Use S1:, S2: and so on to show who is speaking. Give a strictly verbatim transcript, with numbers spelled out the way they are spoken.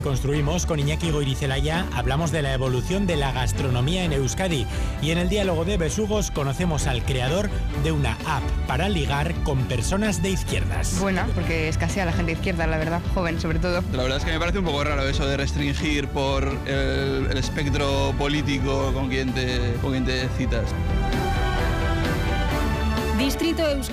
S1: Construimos con Iñaki Goirizelaya, hablamos de la evolución de la gastronomía en Euskadi y en el diálogo de Besugos conocemos al creador de una app para ligar con personas de izquierdas.
S2: Buena, porque escasea la gente de izquierda, la verdad, joven sobre todo.
S3: La verdad es que me parece un poco raro eso de restringir por el, el espectro político con quien te, con quien te citas.
S4: Distrito Euskadi.